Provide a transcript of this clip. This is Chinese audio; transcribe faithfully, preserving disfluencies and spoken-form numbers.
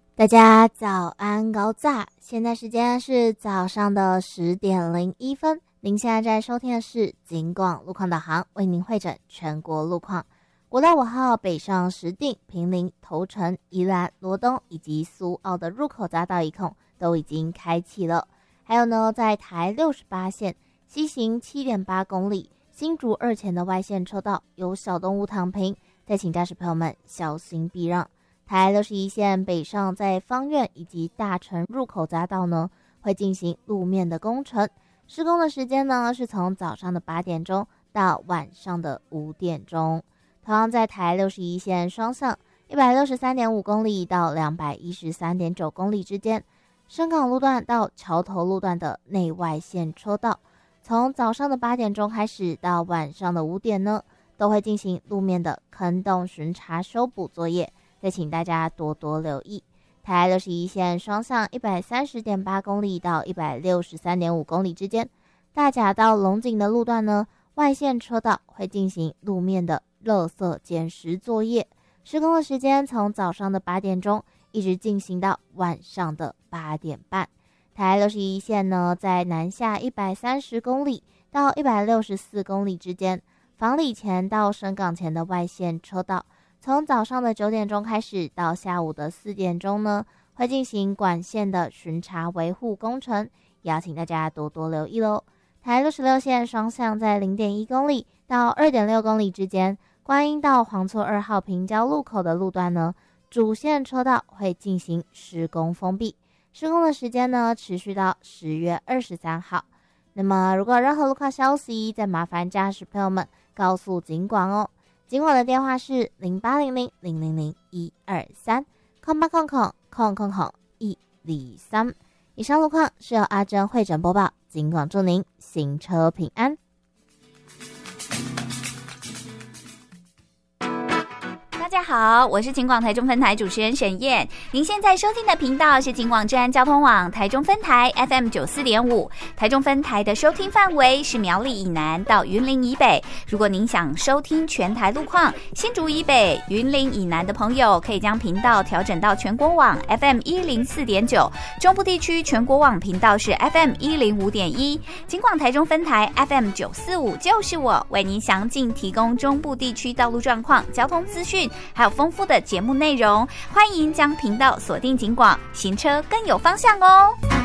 大家早安高炸，现在时间是早上的十点零一分。您现在在收听的是警广路况导航，为您汇整全国路况。国道五号北上石碇、坪林、头城、宜兰、罗东以及苏澳的入口匝道一控都已经开启了。还有呢，在台六十八线西行 七点八公里，新竹二前的外线车道有小动物躺平，再请驾驶朋友们小心避让。台六十一线北上在芳苑以及大城入口匝道呢，会进行路面的工程，施工的时间呢是从早上的八点钟到晚上的五点钟。同样在台六十一线双向 一百六十三点五公里到 两百一十三点九公里之间，深港路段到桥头路段的内外线车道，从早上的八点钟开始到晚上的五点呢，都会进行路面的坑洞巡查修补作业，再请大家多多留意。台六十一线双向 一百三十点八公里到 一百六十三点五公里之间，大甲到龙井的路段呢，外线车道会进行路面的垃圾捡拾作业，施工的时间从早上的八点钟一直进行到晚上的八点半。台六十一线呢，在南下一百三十公里到一百六十四公里之间，房里前到深港前的外线车道，从早上的九点钟开始到下午的四点钟呢，会进行管线的巡查维护工程，也要请大家多多留意咯。台六十六线双向在 零点一公里到 二点六公里之间，观音到黄厝二号平交路口的路段呢，主线车道会进行施工封闭，施工的时间呢持续到十月二十三号。那么如果有任何路况消息，再麻烦驾驶朋友们告诉警广哦。警广的电话是零八零零零零零一二三空八空空空空空一二三。以上路况是由阿珍会诊播报，警广祝您行车平安。 大家好，我是警广台中分台主持人沈燕。您现在收听的频道是警广治安交通网台中分台 F M 九十四点五， 台中分台的收听范围是苗栗以南到云林以北。如果您想收听全台路况，新竹以北、云林以南的朋友可以将频道调整到全国网 F M 一零四点九， 中部地区全国网频道是 F M 一零五点一。 警广台中分台 F M 九四五就是我，为您详尽提供中部地区道路状况、交通资讯，还有丰富的节目内容，欢迎将频道锁定警广，行车更有方向哦。